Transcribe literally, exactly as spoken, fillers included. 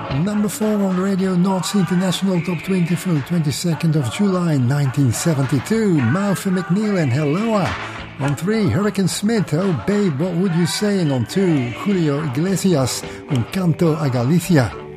Number four on the Radio North Sea International Top twenty for the twenty-second of July nineteen seventy-two. Martha McNeil and Helloa. On three, Hurricane Smith, Oh Babe, What Would You Say? And on two, Julio Iglesias, Un Canto a Galicia.